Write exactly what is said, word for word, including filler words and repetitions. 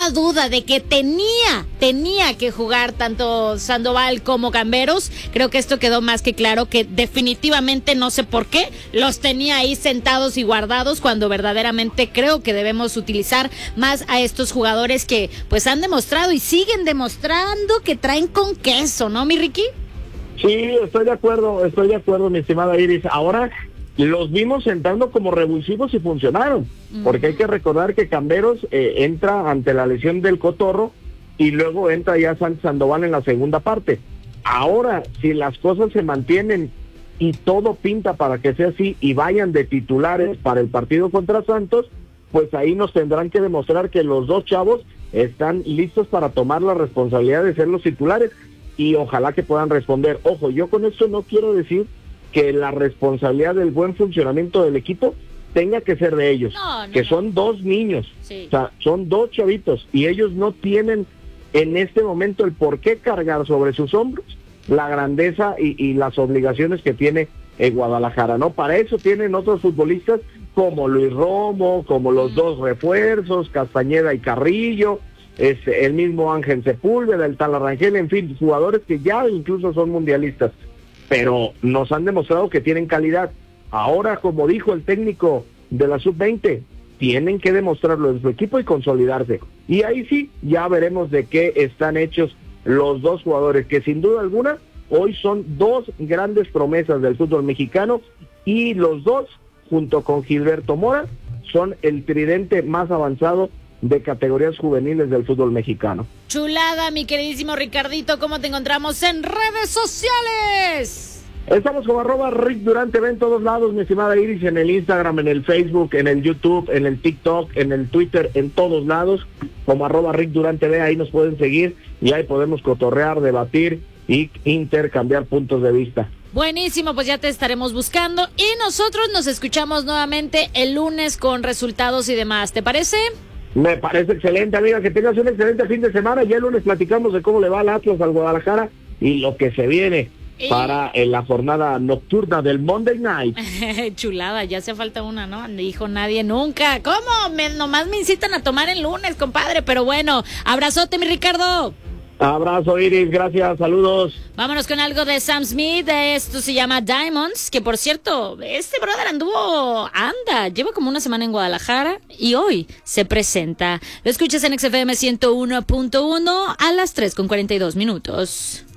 ninguna duda de que tenía, tenía que jugar tanto Sandoval como Camberos. Creo que esto quedó más que claro, que definitivamente no sé por qué los tenía ahí sentados y guardados, cuando verdaderamente creo que debemos utilizar más a estos jugadores que pues han demostrado y siguen demostrando que traen con queso, ¿no, mi Ricky? Sí, estoy de acuerdo, estoy de acuerdo, mi estimada Iris. Ahora los vimos sentando como revulsivos y funcionaron, uh-huh. porque hay que recordar que Camberos eh, entra ante la lesión del cotorro y luego entra ya Sánchez Sandoval en la segunda parte. Ahora, si las cosas se mantienen y todo pinta para que sea así y vayan de titulares para el partido contra Santos, pues ahí nos tendrán que demostrar que los dos chavos están listos para tomar la responsabilidad de ser los titulares y ojalá que puedan responder. Ojo, yo con esto no quiero decir que la responsabilidad del buen funcionamiento del equipo tenga que ser de ellos, no, no, que no. son dos niños, sí. o sea, son dos chavitos y ellos no tienen en este momento el por qué cargar sobre sus hombros la grandeza y, y las obligaciones que tiene en Guadalajara, ¿no? Para eso tienen otros futbolistas como Luis Romo, como los mm. dos refuerzos, Castañeda y Carrillo, es el mismo Ángel Sepúlveda, el tal Arrangel, en fin, jugadores que ya incluso son mundialistas, pero nos han demostrado que tienen calidad. Ahora, como dijo el técnico de la sub veinte, tienen que demostrarlo en su equipo y consolidarse. Y ahí sí, ya veremos de qué están hechos los dos jugadores, que sin duda alguna, hoy son dos grandes promesas del fútbol mexicano, y los dos, junto con Gilberto Mora, son el tridente más avanzado de categorías juveniles del fútbol mexicano. Chulada, mi queridísimo Ricardito, ¿cómo te encontramos en redes sociales? Estamos como arroba Rick Durán T V en todos lados, mi estimada Iris, en el Instagram, en el Facebook, en el YouTube, en el TikTok, en el Twitter, en todos lados, como arroba Rick Durán T V, ahí nos pueden seguir y ahí podemos cotorrear, debatir y intercambiar puntos de vista. Buenísimo, pues ya te estaremos buscando y nosotros nos escuchamos nuevamente el lunes con resultados y demás, ¿te parece? Me parece excelente, amiga, que tengas un excelente fin de semana. Ya el lunes platicamos de cómo le va al Atlas, al Guadalajara y lo que se viene y... para en la jornada nocturna del Monday Night. Chulada, ya hace falta una, ¿no? Dijo nadie nunca. ¿Cómo? Me, nomás me incitan a tomar el lunes, compadre, pero bueno, abrazote, mi Ricardo. Abrazo, Iris, gracias, saludos. Vámonos con algo de Sam Smith, esto se llama Diamonds, que por cierto, este brother anduvo, anda, lleva como una semana en Guadalajara y hoy se presenta. Lo escuchas en X F M ciento uno punto uno a las tres con cuarenta y dos minutos.